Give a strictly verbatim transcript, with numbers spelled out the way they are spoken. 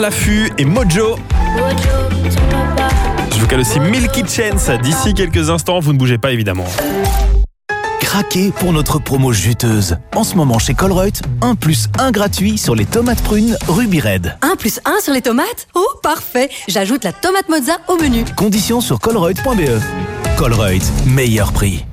L'affût et Mojo. Je vous cale aussi Milky Chance d'ici quelques instants, vous ne bougez pas évidemment. Craquez pour notre promo juteuse. En ce moment chez Colruyt, un plus un gratuit sur les tomates prunes Ruby Red. un plus un sur les tomates? Oh, parfait! J'ajoute la tomate mozza au menu. Conditions sur colruyt point b e. Colruyt, meilleur prix.